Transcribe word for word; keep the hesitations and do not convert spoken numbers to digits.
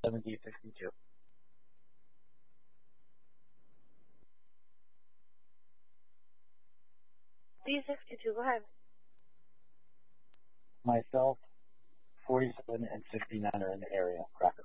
seven D sixty-two. D sixty-two, go ahead. Myself, forty-seven and sixty-nine are in the area. Correct.